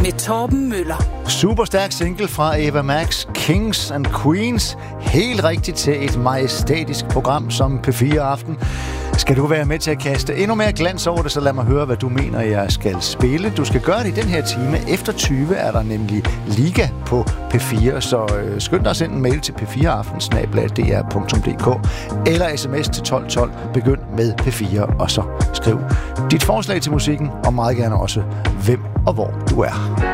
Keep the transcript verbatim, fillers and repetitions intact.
med Torben Møller. Super stærk single fra Ava Max, Kings and Queens. Helt rigtigt til et majestætisk program som P fire Aften. Skal du være med til at kaste endnu mere glans over det, så lad mig høre, hvad du mener, jeg skal spille. Du skal gøre det i den her time. Efter tyve er der nemlig Liga på P fire, så øh, skynd dig at sende en mail til p fire aften snabel-a d r punktum d k eller sms til tolv tolv. Begynd med P fire, og så skriv dit forslag til musikken, og meget gerne også, hvem og hvor du er.